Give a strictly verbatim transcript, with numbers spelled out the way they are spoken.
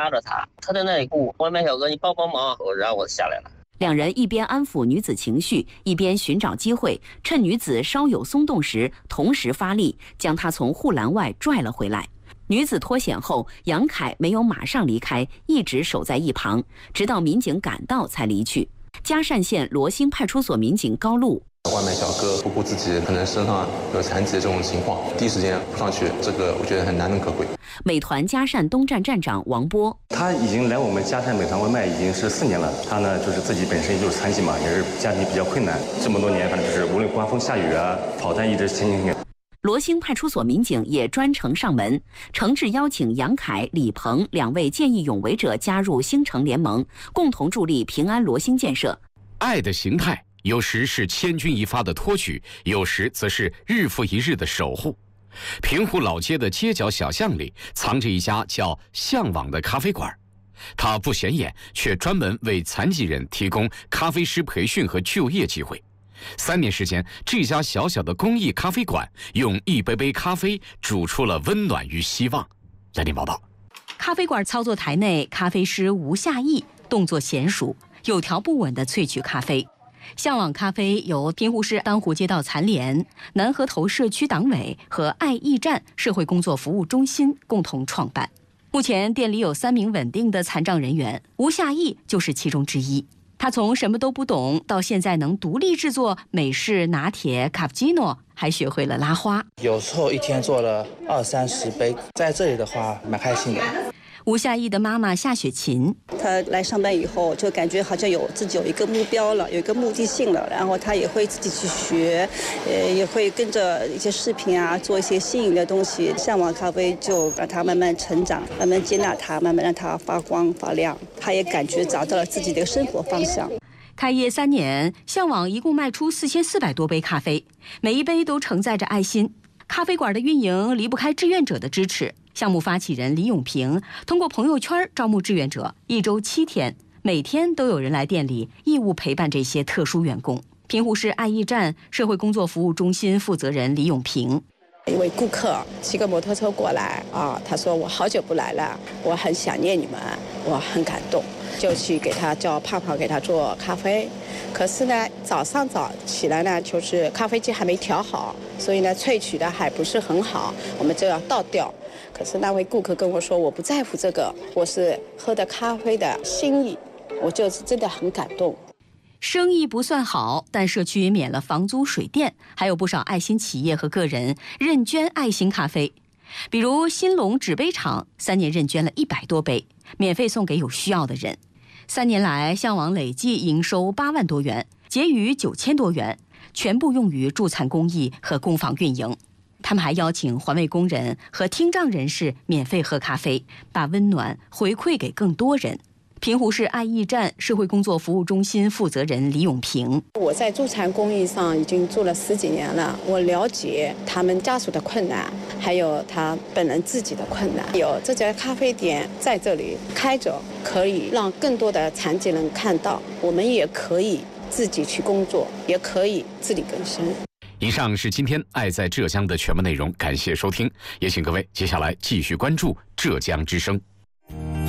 拉着她，她在那里哭，外卖小哥你帮帮忙，然后我下来了。 两人一边安抚女子情绪，一边寻找机会，趁女子稍有松动时，同时发力将她从护栏外拽了回来。女子脱险后，杨凯没有马上离开，一直守在一旁，直到民警赶到才离去。嘉善县罗兴派出所民警高路。 外卖小哥不顾自己可能身上有残疾的这种情况，第一时间扑上去，这个我觉得很难能可贵。 美团嘉善东站站长王波， 他已经来我们嘉善美团外卖已经是四年了。他呢，就是自己本身就是残疾嘛，也是家庭比较困难，这么多年反正就是无论刮风下雨啊，跑单一直前行。 罗兴派出所民警也专程上门，诚挚邀请杨凯、李鹏两位见义勇为者加入星城联盟，共同助力平安罗兴建设。 爱的形态有时是千钧一发的托举，有时则是日复一日的守护。平湖老街的街角小巷里藏着一家叫向往的咖啡馆，它不显眼，却专门为残疾人提供咖啡师培训和就业机会。三年时间，这家小小的公益咖啡馆用一杯杯咖啡煮出了温暖与希望。来电报道。 咖啡馆操作台内，咖啡师吴夏义动作娴熟，有条不紊地萃取咖啡。向往咖啡由平湖市当湖街道残联、南河头社区党委和爱驿站社会工作服务中心共同创办。目前店里有三名稳定的残障人员，吴夏义就是其中之一。他从什么都不懂到现在能独立制作美式拿铁、卡布奇诺，还学会了拉花。 有时候一天做了二三十杯，在这里的话蛮开心的。 吴夏义的妈妈夏雪琴， 她来上班以后就感觉好像有自己有一个目标了，有一个目的性了，然后她也会自己去学，呃，也会跟着一些视频啊做一些新颖的东西。向往咖啡就让她慢慢成长，慢慢接纳她，慢慢让她发光发亮。她也感觉找到了自己的生活方向。 开业三年，向往一共卖出四千四百多杯咖啡，每一杯都承载着爱心。咖啡馆的运营离不开志愿者的支持。项目发起人李永平通过朋友圈招募志愿者，一周七天，每天都有人来店里义务陪伴这些特殊员工。平湖市爱驿站社会工作服务中心负责人李永平， 一位顾客骑个摩托车过来啊，他说我好久不来了，我很想念你们，我很感动，就去给他叫胖胖给他做咖啡。可是呢，早上早起来呢，就是咖啡机还没调好，所以呢，萃取的还不是很好，我们就要倒掉。可是那位顾客跟我说，我不在乎这个，我是喝的咖啡的心意，我就是真的很感动。 生意不算好，但社区免了房租水电，还有不少爱心企业和个人认捐爱心咖啡。比如新龙纸杯厂三年认捐了一百多杯，免费送给有需要的人。三年来，向往累计营收八万多元，结余九千多元，全部用于助残公益和工坊运营。他们还邀请环卫工人和听障人士免费喝咖啡，把温暖回馈给更多人。平湖市爱驿站社会工作服务中心负责人李永平， 我在助残公益上已经做了十几年了，我了解他们家属的困难，还有他本人自己的困难。有这家咖啡店在这里开着，可以让更多的残疾人看到，我们也可以自己去工作，也可以自力更生。 以上是今天爱在浙江的全部内容，感谢收听，也请各位接下来继续关注浙江之声。